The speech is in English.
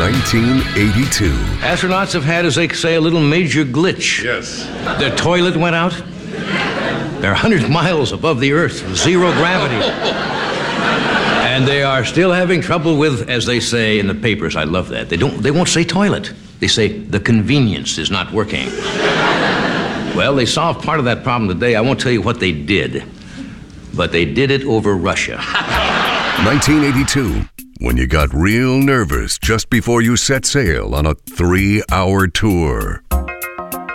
1982. Astronauts have had, as they say, a little major glitch. Yes. Their toilet went out. They're 100 miles above the Earth, zero gravity. And they are still having trouble with, as they say in the papers, I love that. They won't say toilet. They say the convenience is not working. Well, they solved part of that problem today. I won't tell you what they did, but they did it over Russia. 1982, when you got real nervous just before you set sail on a 3-hour tour.